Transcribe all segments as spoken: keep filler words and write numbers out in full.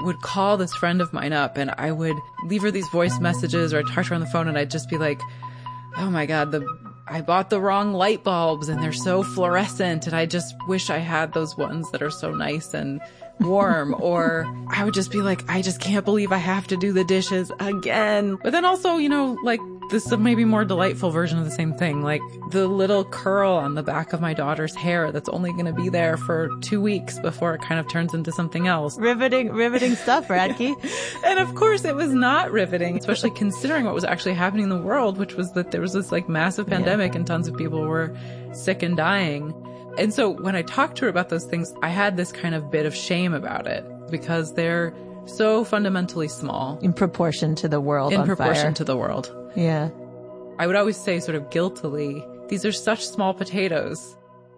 would call this friend of mine up and I would leave her these voice messages or I'd talk to her on the phone and I'd just be like, oh my God, the I bought the wrong light bulbs and they're so fluorescent and I just wish I had those ones that are so nice and warm. Or I would just be like, I just can't believe I have to do the dishes again. But then also, you know, like this is maybe more delightful version of the same thing, like the little curl on the back of my daughter's hair that's only going to be there for two weeks before it kind of turns into something else. Riveting, riveting stuff, Radke. And of course it was not riveting, especially considering what was actually happening in the world, which was that there was this like massive pandemic yeah. and tons of people were sick and dying. And so when I talked to her about those things, I had this kind of bit of shame about it because they're so fundamentally small. In proportion to the world In on proportion fire. to the world. Yeah. I would always say sort of guiltily, these are such small potatoes.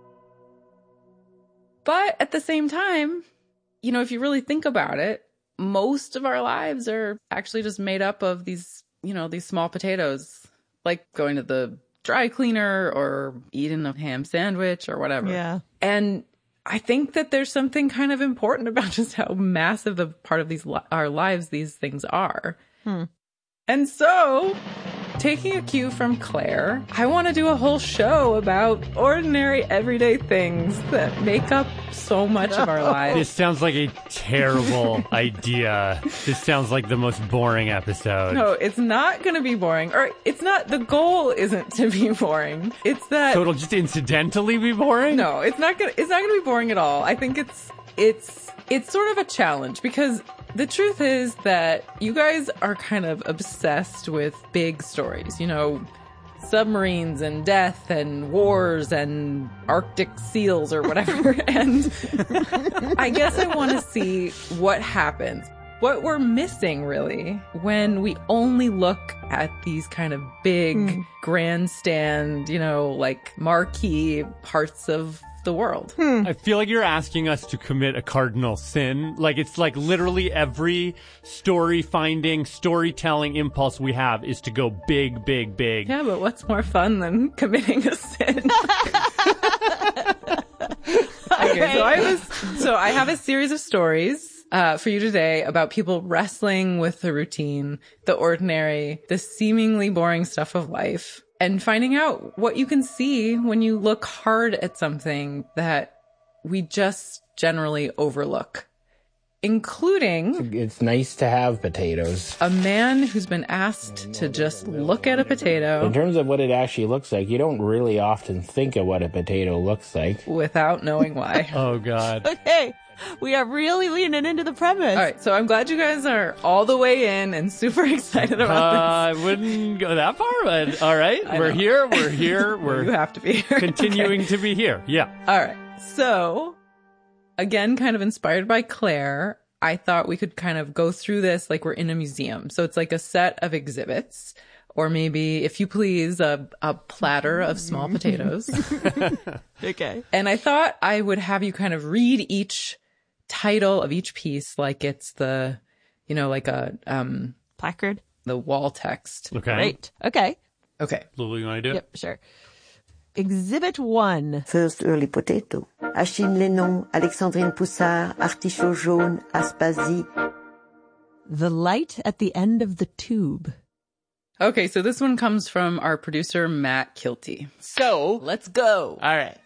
But at the same time, you know, if you really think about it, most of our lives are actually just made up of these, you know, these small potatoes, like going to the dry cleaner or eating a ham sandwich or whatever. Yeah. And I think that there's something kind of important about just how massive a part of these our lives these things are. Hmm. And so, taking a cue from Claire, I want to do a whole show about ordinary, everyday things that make up so much of our lives. This sounds like a terrible idea. This sounds like the most boring episode. No, it's not going to be boring. Or it's not, the goal isn't to be boring. It's that... So it'll just incidentally be boring? No, it's not going to, it's not going to be boring at all. I think it's, it's, it's sort of a challenge because the truth is that you guys are kind of obsessed with big stories, you know, submarines and death and wars and Arctic seals or whatever. And I guess I want to see what happens, what we're missing really when we only look at these kind of big mm. grandstand, you know, like marquee parts of the world. Hmm. I feel like you're asking us to commit a cardinal sin. Like it's like literally every story finding, storytelling impulse we have is to go big, big, big. Yeah, but what's more fun than committing a sin? Okay, so I was, so I have a series of stories uh, for you today about people wrestling with the routine, the ordinary, the seemingly boring stuff of life. And finding out what you can see when you look hard at something that we just generally overlook, including... It's nice to have potatoes. A man who's been asked to just look at a potato. In terms of what it actually looks like, you don't really often think of what a potato looks like. Without knowing why. Oh, God. Okay. We are really leaning into the premise. All right, so I'm glad you guys are all the way in and super excited about uh, this. I wouldn't go that far, but all right. I We're know. here. We're here. We're You have to be here. continuing Okay. to be here. Yeah. All right. So, again, kind of inspired by Claire, I thought we could kind of go through this like we're in a museum. So it's like a set of exhibits, or maybe, if you please, a, a platter of small potatoes. Okay. And I thought I would have you kind of read each title of each piece like it's the, you know, like a, um, Placard. the wall text. Okay. Great. Okay. Okay. Lulu, you want to do it? Yep, sure. Exhibit one. First early potato. Achille Lénon, Alexandrine Poussard, Artichaut jaune, Aspasie. The light at the end of the tube. Okay, so this one comes from our producer, Matt Kilty. So, Let's go. all right.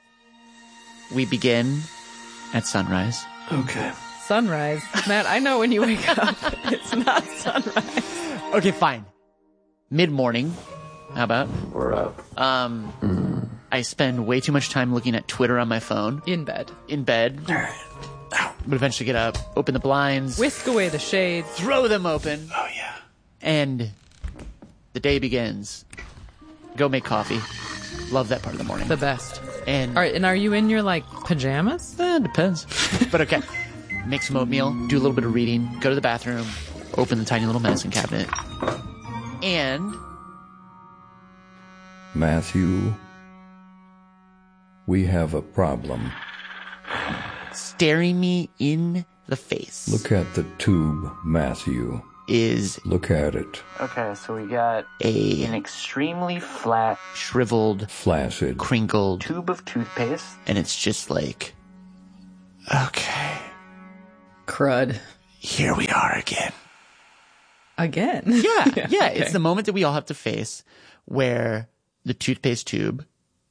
We begin at sunrise. Okay. Sunrise. Matt, I know when you wake up, it's not sunrise. Okay, fine. Mid-morning. How about? We're up. Um, mm. I spend way too much time looking at Twitter on my phone. In bed. In bed. All right. Ow. But eventually get up, open the blinds, Whisk away the shades. throw them open, Oh, yeah. and the day begins. Go make coffee. Love that part of the morning. The best. And All right, and are you in your, like, pajamas? Eh, depends. But okay. Make some oatmeal, do a little bit of reading, go to the bathroom, open the tiny little medicine cabinet. And Matthew, we have a problem. staring me in the face Look at the tube, Matthew. is Look at it. Okay, so we got a an extremely flat shriveled, Flaccid. crinkled, tube of toothpaste. and it's just like, okay. Crud. here we are again. Again. Yeah, yeah. okay. It's the moment that we all have to face where the toothpaste tube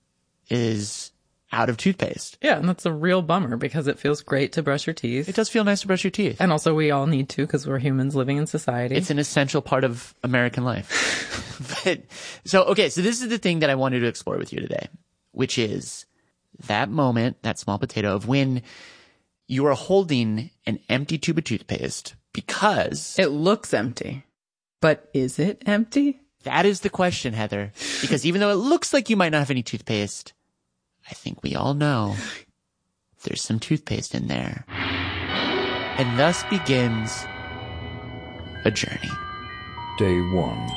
is out of toothpaste. Yeah, and that's a real bummer because it feels great to brush your teeth. It does feel nice to brush your teeth. And also we all need to because we're humans living in society. It's an essential part of American life. But so, okay, so this is the thing that I wanted to explore with you today, which is that moment, that small potato of when you are holding an empty tube of toothpaste because It looks empty. But is it empty? that is the question, Heather. Because even though it looks like you might not have any toothpaste, I think we all know there's some toothpaste in there. And thus begins a journey. Day one.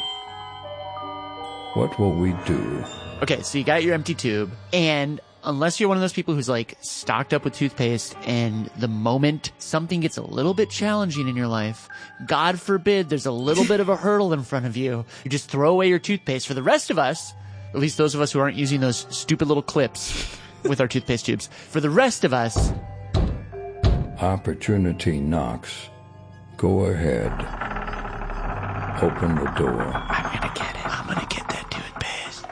What will we do? Okay, so you got your empty tube, and unless you're one of those people who's like stocked up with toothpaste and the moment something gets a little bit challenging in your life, God forbid there's a little bit of a hurdle in front of you, you just throw away your toothpaste. For the rest of us, at least those of us who aren't using those stupid little clips with our toothpaste tubes, for the rest of us, Opportunity knocks. Go ahead. Open the door. I'm gonna get it. I'm gonna get that toothpaste.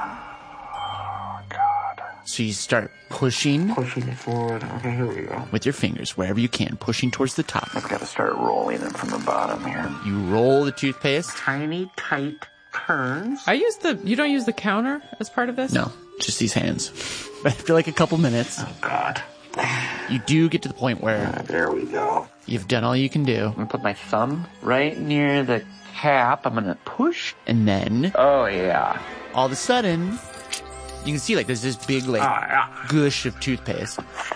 Oh, God. So you start pushing Pushing it forward. Okay, here we go. with your fingers wherever you can, pushing towards the top. I've got to start rolling it from the bottom here. You roll the toothpaste. Tiny, tight turns. I use the, you don't use the counter as part of this? No, just these hands. But after like a couple minutes, Oh, God. you do get to the point where Ah, there we go. you've done all you can do. I'm going to put my thumb right near the cap. I'm going to push. And then Oh, yeah. all of a sudden, you can see like there's this big like Ah, yeah. gush of toothpaste.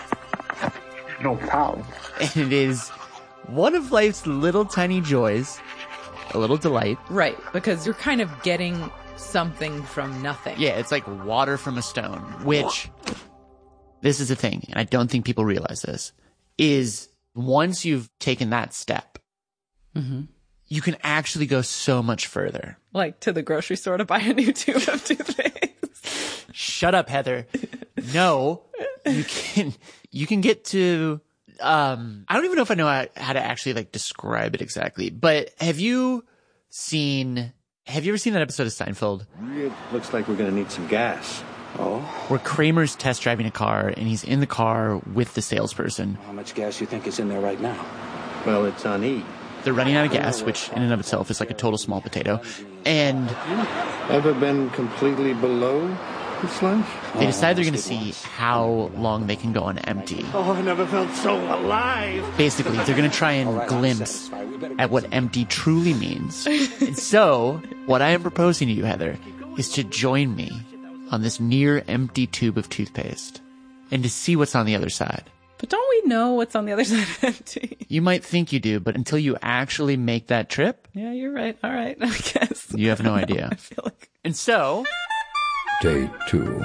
No problem. And it is one of life's little tiny joys, a little delight. Right, because you're kind of getting something from nothing. Yeah, it's like water from a stone, which, this is the thing, and I don't think people realize this, is once you've taken that step, Mm-hmm. you can actually go so much further. Like to the grocery store to buy a new tube of toothpaste. Shut up, Heather. No, you can, you can get to, um, I don't even know if I know how, how to actually like describe it exactly, but have you seen, have you ever seen that episode of Seinfeld It looks like we're going to need some gas. Oh? where Kramer's test driving a car and he's in the car with the salesperson? How much gas you think is in there right now? Well, it's on E. They're running out of gas, which in and of itself is like a total small potato. And Ever been completely below this lunch? they decide they're going to see how long they can go on empty. Oh, I never felt so alive. Basically, they're going to try and glimpse at what empty truly means. And so, what I am proposing to you, Heather, is to join me on this near empty tube of toothpaste and to see what's on the other side. But don't we know what's on the other side of empty? You might think you do, but until you actually make that trip, Yeah, you're right. All right, I guess. you have no idea. I feel like And so, Day two.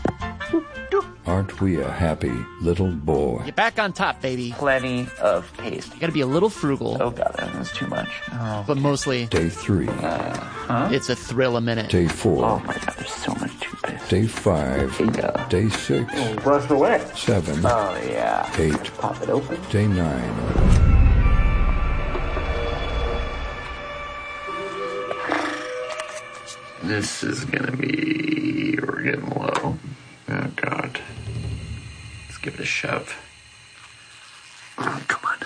Aren't we a happy little boy? you're back on top, baby. Plenty of paste. You got to be a little frugal, Oh, God, that was too much. Oh. but mostly Day three. it's a thrill a minute. Day Oh, four. my God, there's so much toothpaste. Day five. Yeah. Day six. Brush away. Seven. Oh, yeah. Eight. Pop it open. Day nine. This is gonna be... We're getting low. Oh, God. Let's give it a shove. Oh, come on.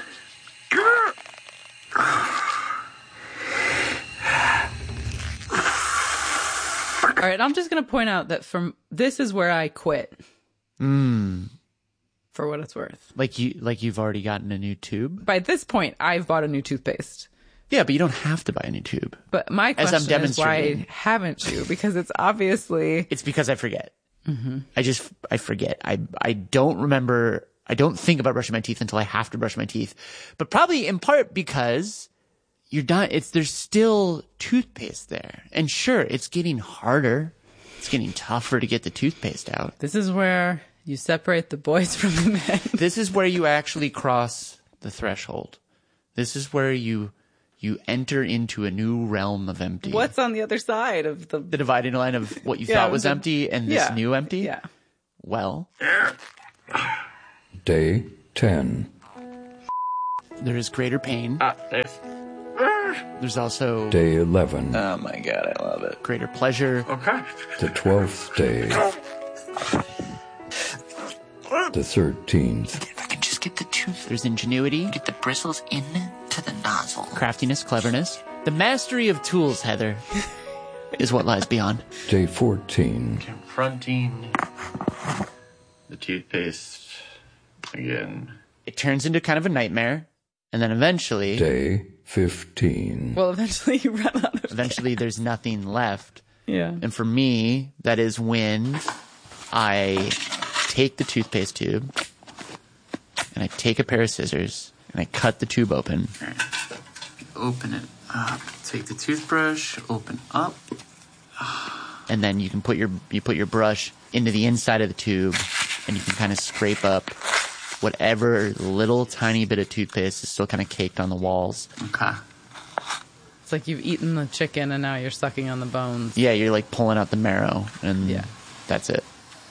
all right, I'm just going to point out that from this is where I quit. Mm. For what it's worth. Like you, like you've already gotten a new tube. By this point, I've bought a new toothpaste. Yeah, but you don't have to buy a new tube. But my As I'm question is why demonstrating. haven't you? Because it's obviously It's because I forget. Mm-hmm. I just, I forget. I, I don't remember. I don't think about brushing my teeth until I have to brush my teeth. But probably in part because you're not, it's, there's still toothpaste there. And sure, it's getting harder. It's getting tougher to get the toothpaste out. this is where you separate the boys from the men. This is where you actually cross the threshold. This is where you, you enter into a new realm of empty. What's on the other side of the The dividing line of what you Yeah, thought was the- empty and this yeah, new empty? Yeah. Well, Day ten. There is greater pain. Ah, there's... There's also... Day eleven. Oh my god, I love it. Greater pleasure. Okay. The twelfth day. The thirteenth. If I could just get the tooth. There's ingenuity. Get the bristles into the nozzle. Craftiness, cleverness. The mastery of tools, Heather, is what lies beyond. Day fourteen. Confronting the toothpaste again. It turns into kind of a nightmare, and then eventually... Day fifteen. Well, eventually you run out of Eventually there's nothing left. Yeah. And for me, that is when I take the toothpaste tube, and I take a pair of scissors, and I cut the tube open. Right. Open it up. Take the toothbrush, open up. And then you can put your you put your brush into the inside of the tube, and you can kind of scrape up whatever little tiny bit of toothpaste is still kind of caked on the walls. Okay. It's like you've eaten the chicken and now you're sucking on the bones. Yeah, you're like pulling out the marrow, and Yeah. that's it.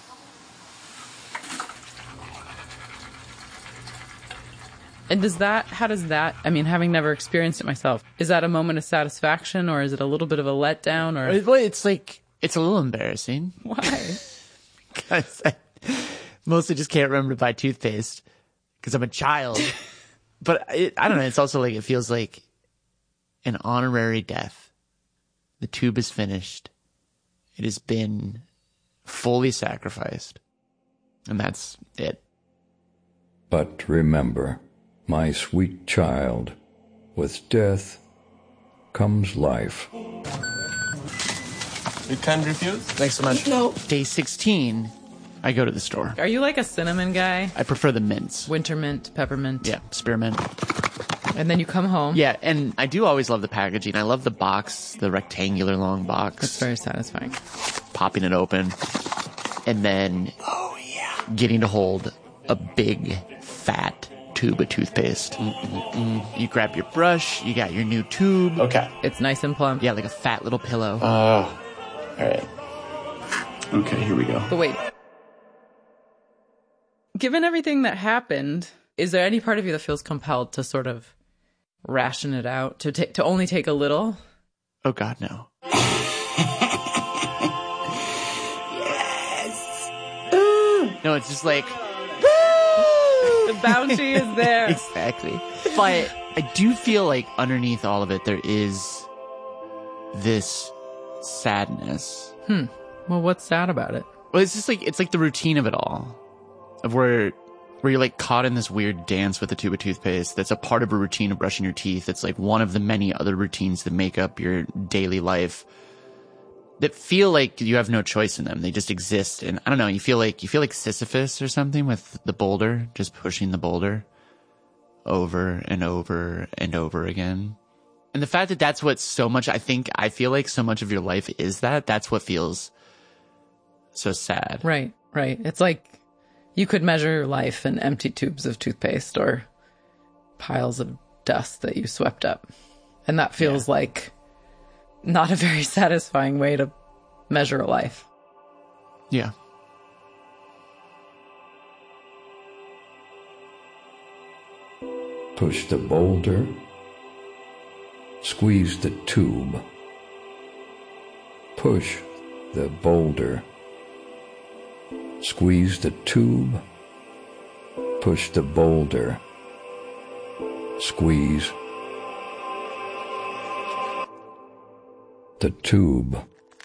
And does that, how does that, I mean, having never experienced it myself, is that a moment of satisfaction or is it a little bit of a letdown or? It- It's like, it's a little embarrassing. Why? Because I mostly just can't remember to buy toothpaste because I'm a child. But it, I don't know. It's also like, it feels like an honorary death. The tube is finished. It has been fully sacrificed. And that's it. But remember, my sweet child, with death comes life. You can't refuse? Thanks so much. No. Day sixteen, I go to the store. Are you like a cinnamon guy? I prefer the mints. Winter mint, peppermint. Yeah, spearmint. And then you come home. Yeah, and I do always love the packaging. I love the box, the rectangular long box. It's very satisfying. Popping it open. And then oh yeah, getting to hold a big, fat tube of toothpaste. Mm-mm-mm. You grab your brush, you got your new tube. Okay. It's nice and plump. Yeah, like a fat little pillow. Oh. All right. Okay, here we go. But wait. Given everything that happened, is there any part of you that feels compelled to sort of ration it out, to take to only take a little? Oh God, no. No, it's just like the bounty is there. Exactly. But I do feel like underneath all of it, there is this sadness. Hmm. Well, what's sad about it? Well, it's just like, it's like the routine of it all. Of where, where you're like caught in this weird dance with a tube of toothpaste that's a part of a routine of brushing your teeth. It's like one of the many other routines that make up your daily life that feel like you have no choice in them. They just exist. And I don't know, you feel like, you feel like Sisyphus or something with the boulder, just pushing the boulder over and over and over again. And the fact that that's what so much, I think, I feel like so much of your life is that, that's what feels so sad. Right, right. It's like you could measure your life in empty tubes of toothpaste or piles of dust that you swept up. And that feels yeah. like not a very satisfying way to measure a life. Yeah. Push the boulder. Squeeze the tube. Push the boulder. Squeeze the tube. Push the boulder. Squeeze the tube.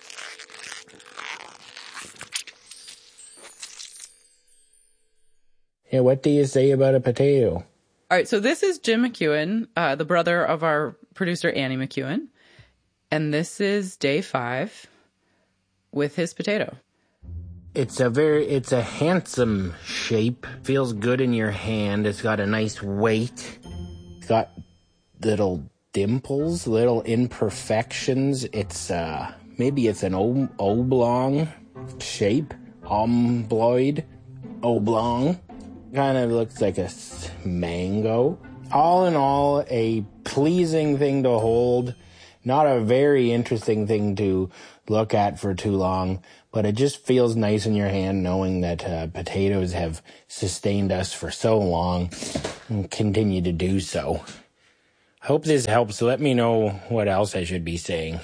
Yeah, what do you say about a potato? All right, so this is Jim McEwen, uh, the brother of our producer, Annie McEwen. And this is day five with his potato. It's a very, it's a handsome shape. Feels good in your hand. It's got a nice weight. It's got little dimples, little imperfections. It's, uh, maybe it's an ob- oblong shape. Ombloid. Oblong. Kind of looks like a mango. All in all, a pleasing thing to hold. not a very interesting thing to look at for too long, but it just feels nice in your hand knowing that uh, potatoes have sustained us for so long and continue to do so. Hope this helps. Let me know what else I should be saying.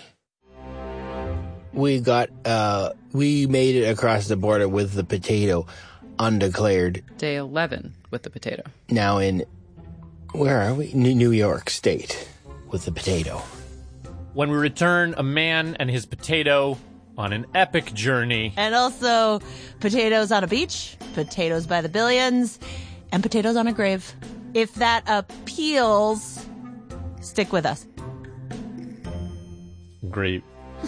We got, uh, we made it across the border with the potato, undeclared. Day eleven with the potato. Now in, where are we? New York State with the potato. When we return, a man and his potato on an epic journey. And also potatoes on a beach, potatoes by the billions, and potatoes on a grave. If that appeals, stick with us. Great.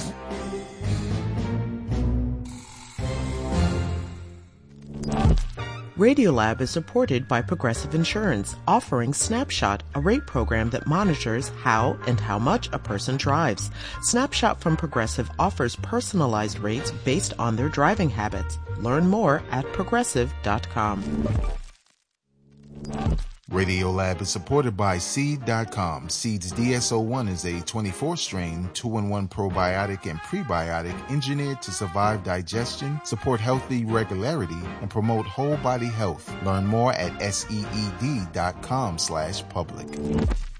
Radiolab is supported by Progressive Insurance, offering Snapshot, a rate program that monitors how and how much a person drives. Snapshot from Progressive offers personalized rates based on their driving habits. Learn more at progressive dot com. Radiolab is supported by Seed dot com. Seed's D S O one is a twenty-four strain, two in one probiotic and prebiotic engineered to survive digestion, support healthy regularity, and promote whole body health. Learn more at seed dot com slash public.